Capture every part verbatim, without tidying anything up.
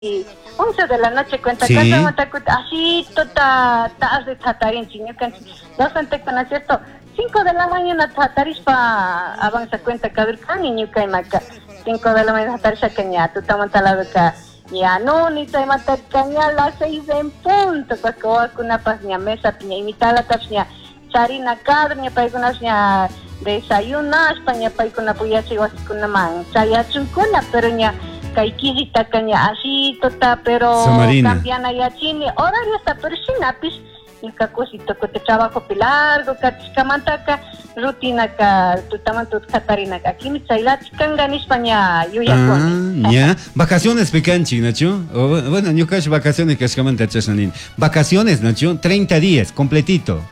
Y once de la noche cuenta Sí. casa así tota tarde tatarin chiñucan dos ante con acierto cinco de la mañana tatarispa avanza cuenta kadurkan y ñuka maka cinco de la mañana tatarisha kanya tu tamantalado ka ya no ni te mata kanya las seis en punto pues que kuna pasnya mesa piña imitala tapnya charina kadrnya paikunasnya desayunas paña paikuna puya siwas kuna man saya chungkuna pero nya kaikijita kanya así tota pero Samarina. cambian allá chini horario está pero sin apis y cosito que te trabajo pilargo que camantaka rutina ka tu tamanto katarina ka kimi chaila chikanga España yo ya Ah, con ya. Vacaciones pecanchi, Nacho. O, bueno, yo cacho vacaciones que escamanta chasanin. Vacaciones, Nacho. treinta días, completito.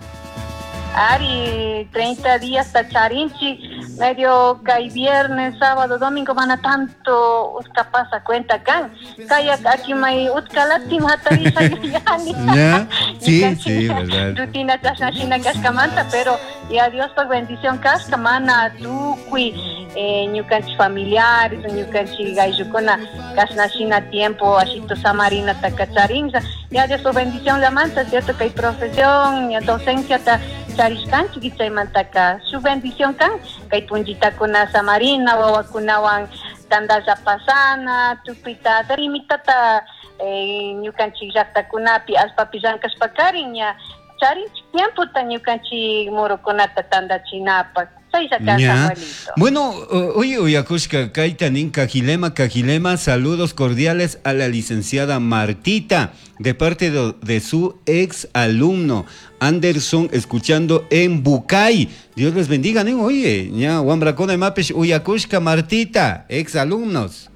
Ari, treinta días tacharinchi, medio cae viernes, sábado, domingo, van a tanto, usted pasa cuenta acá, kaya aquí may utkalatim hatarisa yani. Ya, sí, sí, verdad. Rutina chasnashina cascamanta, pero y a Dios por bendición cascamana, tú kui, eh, ñucanchi familiares, ñucanchi gaijukona, casnashina tiempo, así tu samarina tacacharinza, y a Dios por bendición la mancha, cierto que hay profesión, y docencia ta chariscanchi que mantaka, su bendición kan, que hay punjita kuna samarina, wawa kunawan tandaza pasana, tupita, derimitata, eh, ñucanchi yakta kunapi, aspa pizancas pacariña, charinchi tiempo ta ñucanchi moro kunata tanda chinapa. Ya. Bueno, uh, oye, Oyakushka, Kaitanin, Cajilema, Cajilema, saludos cordiales a la licenciada Martita, de parte de, de su ex alumno, Anderson, escuchando en Bucay. Dios les bendiga, ¿no? Oye, ya, Wambracona Mapesh, Oyakushka, Martita, ex alumnos.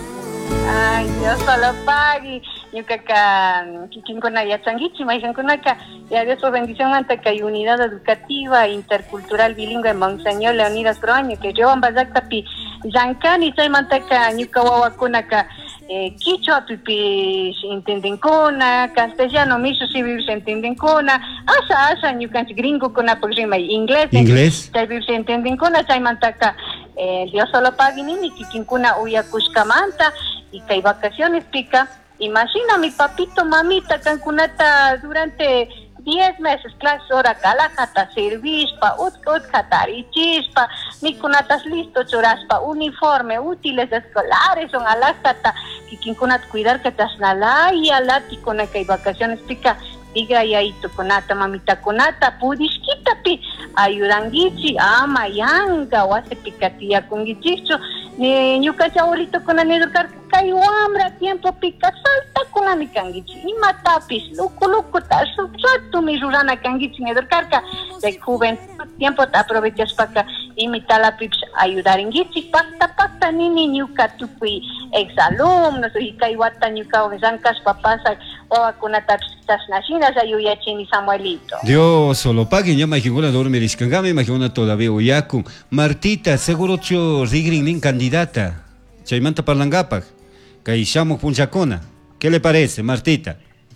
Ay, Dios solo pague. Yo que acá, Kikinkona y Achangichi, Maijankuna, y a Dios por bendición ante que hay unidad educativa intercultural bilingüe en Monseñor Leonidas Proaño, que yo en Bazaktapi, Yankani, Chaymanteca, Ñukawawa Kunaka, Quichua, Pipi, entienden Kuna, castellano, Miso Civil, se entienden Kuna, Asa, Asa, Ñukanchi gringo, Kuna, por rima, inglés, Inglés. Chavil, se entienden Kuna, Chaymanteca, Dios solo pague, ni Kikinkuna, Uyakushkamanta, y que hay vacaciones, pica. Imagina mi papito, mamita, Cancunata durante diez meses, clase hora, calajata, servispa, ut, ut, catarichispa, mi cunatas listo, choraspa, uniforme, útiles escolares, son alajata, que quien cunat cuidar que tasnala y alati con la que hay vacaciones, pica, diga y ahí tu conata, mamita conata, pudisquita pi, ayudangichi, ama, yanga, o hace picatilla con gichicho, ni ñucacha ahorita con la educar kayo hambre tiempo pica salta con la micangichi y matapis luco luco ta su mi rurana cangichi educar ka de juventud tiempo te aprovechas para imitar la pips ayudar en gichi pasta pasta ni ni ñuca tupi exalumnos y kaiwata ñuca o zancas papás o con atas nacinas ayuya chini Samuelito. Dios solo pague, ya imagino dormir iscangame, imagino todavía Oyaku. Martita, seguro cho rigrin candidata. Chaymanta Parlangapak. Caixamo Punchacona. ¿Qué le parece, Martita?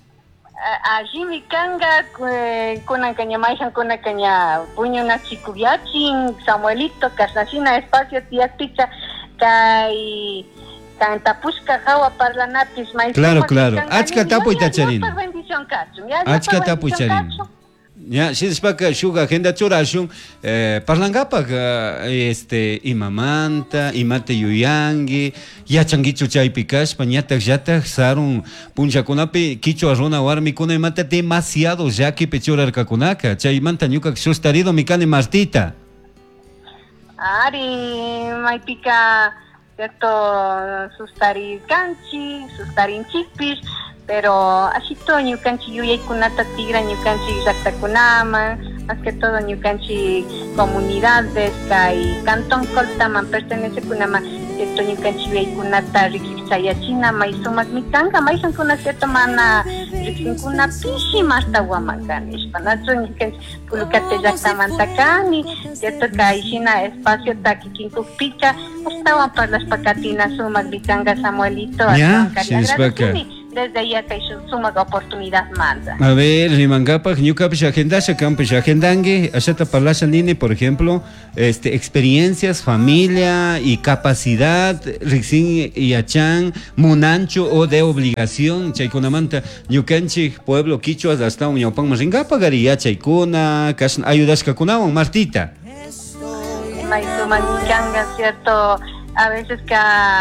Allí mi canga con la caña maíz con la caña puño na chicuyachin Samuelito casnacina espacio tía picha kai canta pusca jawa parlanatis maíz. Claro, claro. Achka tapo y tacharin. Achka tapo y tacharin. Ya, si es para que suga agenda chorashun, eh, parlangapa este imamanta, imate yuyangi, ya changichu chay picash, pañata yata sarun puncha kunapi, kicho arrona warmi kuna imata demasiado ya que pechora arcacunaca, chay manta ñuca sustarido mi cane Martita. Ari, mai pica, cierto, sustari canchi, sustarin chipis, pero así todo ñucanchi yuya kunata tigra ñucanchi zakta kunama, más que todo ñucanchi comunidades kai cantón coltaman pertenece kunama cierto ñucanchi yuya kunata rikipsaya china maisumak mitanga maisan kuna cierto mana rikin kuna pishima hasta guamacanes panacho ñucanchi pulukate zakta mantakani cierto kai china espacio takikinko picha hasta para las pacatinas sumak mitanga Samuelito ya, sí es vaca. desde ahí acá hay suma oportunidad manda. A ver, Rimangapak, Ñukapish agendasha, Campish agendangue, Ashata Parlasha Nini, por ejemplo, este, experiencias, familia y capacidad, Rixin y Achan, Munancho o de obligación, Chaikunamanta, Ñukanchik, pueblo Quichuas, hasta un Ñaupan Maringapa, Garia, Chaikuna, Ayudas Kakunawan, Martita. Maizuma Nikanga, ¿cierto? A veces que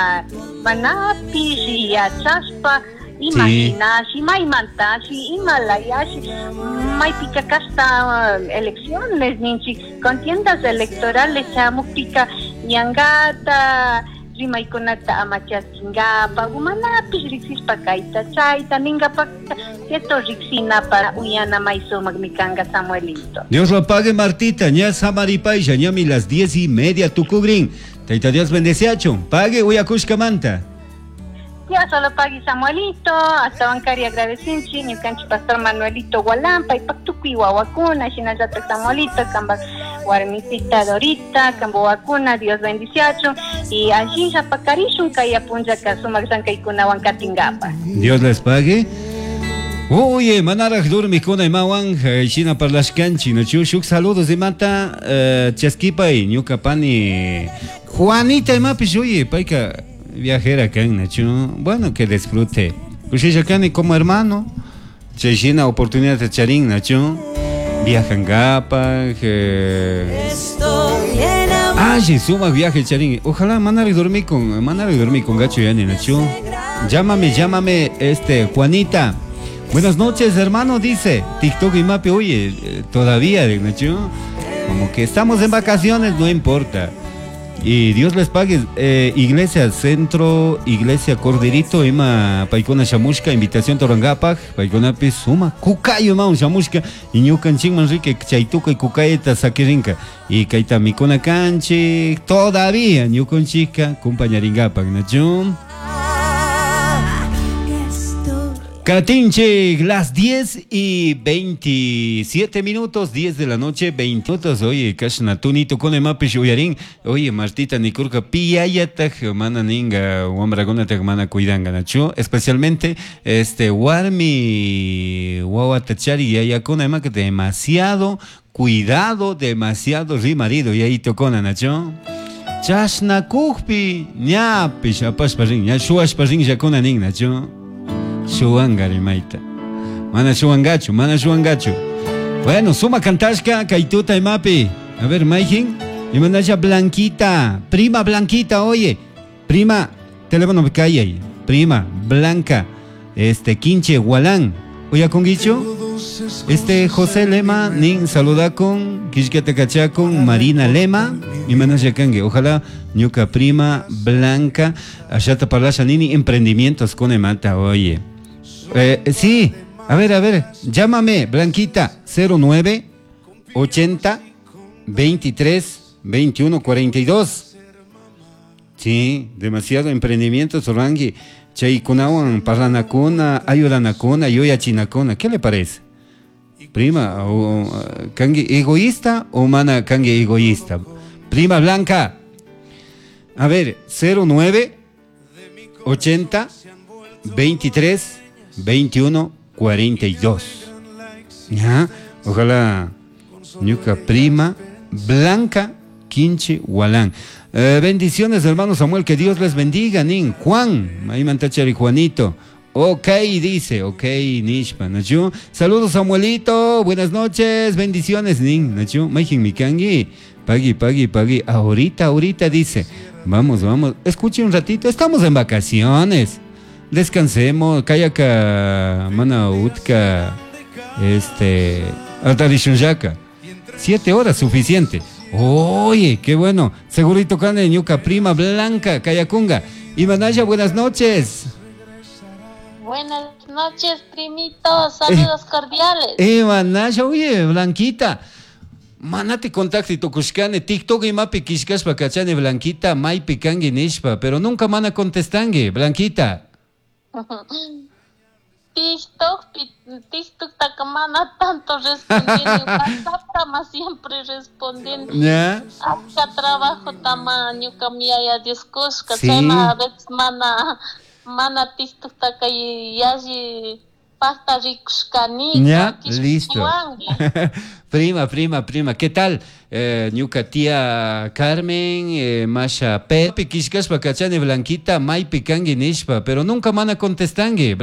Manapish y Achaspa. Imaginashi, Maimantashi, Himalayashi, Maipica casta elecciones, ninchi, contiendas electorales, Chamupika, Yangata, Rimaikonata, Amachasingapa, Gumanapish, Rixispa, Kaita, Chaita, Ningapa, Keto Rixina para Uyana Maiso Magmikanga Samuelito. Dios lo pague, Martita, ña Samaripaya, ñami las diez y media, Tucugrin. Taita Dios bendeciacho, pague Uyakushkamanta. Ya solo pague Samuelito, hasta bancaria agradecinchi, ni canchi pastor Manuelito Gualampa, y pactuqui Guaguacuna, Shinazata Samuelito, Camba Guarmitita Dorita, Cambo Vacuna, Dios bendiciacho, y allí ya pacarishun, Kaya Punja Kazuma Sankaikuna Wankatingapa. Dios les pague. Oye, Manaraj Durmi Kuna y Mawan, China Parlashkanchi, no Chushuk, saludos de Mata, Chasquipa y Ñucapani, Juanita y Mapis, oye, Paika. Viajera acá en Nacho, bueno, que disfrute. Cuchilla Cani como hermano, Chechina oportunidad de charín Nacho, viajan gapa, que... Ah, sí, suma viaje charín. Ojalá mandar y dormir con, mandar y dormir con Gacho Yani Nacho. Llámame, llámame, este, Juanita. Buenas noches, hermano, dice. TikTok y Mapi, oye, todavía, Nacho. Como que estamos en vacaciones, no importa. Y Dios les pague, eh, Iglesia Centro, Iglesia Corderito, Ima Paikona Shamushka, Invitación Torangapaj, Paikona Suma, Kukayo Maun Shamushka, y Ñukan Chingmanrique, Chaituca y Kukayeta Sakirinka, y Kaita Mikona Canchi, todavía Ñukan Chica, Kumpañaringapaj, Nachum. Catinche, las diez y veintisiete minutos, diez de la noche, veinte minutos. Oye, Kashnatuni, con el mapish uyarin. Oye, Martita, Nikurka, Piayataj, Mana Ninga, Wambragona, Mana Cuidanga, Nacho. Especialmente, este, Warmi, Wawatachari, y Ayakona, Ema, que demasiado cuidado, demasiado rimarido, y ahí tocona, Nacho. Chashna Kukpi, Ñapish, Apashparin, Yashuashparin, Yakona Ning, Nacho. Shuangari maita. Mana shuangacho, mana shuangacho. Bueno, suma cantashka, kaituta y mapi. A ver, Maijin. Y mandacha Blanquita. Prima Blanquita, oye. Prima, teléfono me cae ahí. Prima, Blanca. Este, Quinche, Gualán. Oye, con Guicho. Este, José Lema, nin saluda con Quisquete Cachá con Marina Lema. Y mandacha Kange. Ojalá, Ñuca Prima, Blanca. Ashata Parlasha Nini, emprendimientos con Emata, oye. Eh, sí, a ver, a ver, llámame, Blanquita, cero nueve ochenta veintitrés veintiuno cuarenta y dos. Sí, demasiado emprendimiento, Sorangi. Chaikunawan, Parlanacuna, Ayudanacuna, Yoyachinacuna. ¿Qué le parece? Prima, o, Kangi egoísta o mana Kangi egoísta. Prima Blanca. A ver, cero nueve ochenta veintitrés veintiuno cuarenta y dos. ¿Ya? Ojalá Ñuca Prima Blanca Quinche Hualán. Eh, bendiciones, hermano Samuel, que Dios les bendiga, nin. Juan, ahí mantachari Juanito. Ok, dice, ok, Nishpa, Nachu. Saludos, Samuelito, buenas noches, bendiciones, nin, Nachu. Maijin Mikangi, pagui, pagui, pagui. Ahorita, ahorita, dice. Vamos, vamos, escuche un ratito, estamos en vacaciones. Descansemos, Kayaka, Mana Utka, este, Altarishunjaka. Siete horas, suficiente. Oye, qué bueno. Segurito Cane, Ñuca Prima Blanca, Kayakunga. Y Manaya, buenas noches. Buenas noches, primitos. Saludos eh, cordiales. Eh, Manaya, oye, Blanquita. Manate contacti tokushkane, TikTok y mapi kishkashpa kachane Blanquita, mai pikangi nishpa, pero nunca mana contestangue, Blanquita. TikTok, TikTok takamana tanto respondiendo, WhatsApp tama siempre respondiendo. ¿Ya? Acá trabajo tamaño, camia ya discos, cachana, a veces mana mana tistuktaka yashi pasta rikushkanika. Ya, listo. Prima, prima, prima. ¿Qué tal? Eh, ñuka tía Carmen, eh, Masha Pepe, Kishkashpa, Cachane Blanquita, Maipi Kangi Nishpa, pero nunca mana contestangue.